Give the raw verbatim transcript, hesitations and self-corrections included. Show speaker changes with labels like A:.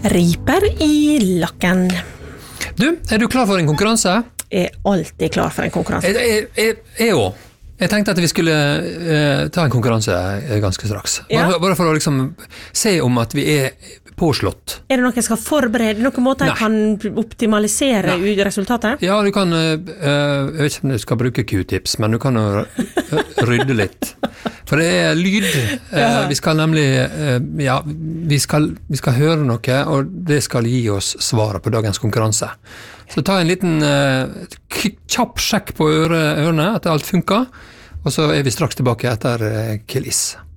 A: Riper i lakken.
B: Du, er du klar for en konkurranse?
A: Jeg er alltid klar for en konkurranse.
B: Jeg, jeg, jeg, jeg også. Jeg tenkte at vi skulle eh, ta en konkurranse ganske straks. Bare,
A: Ja.
B: bare for å liksom se om at vi er påslått.
A: Er det noe jeg skal forberede? Noen måter jeg kan optimalisere
B: Nei.
A: resultatet?
B: Ja, du kan, eh, jeg vet ikke om du skal bruke Q-tips, men du kan jo rydde litt. For det er lyd. Eh, vi skal nemlig, eh, ja, vi skal, vi skal høre noe, og det skal gi oss svaret på dagens konkurranse. Så ta en liten eh, kjapp sjekk på øre, ørene, at alt funker, og så er vi straks tilbake etter eh, Killis.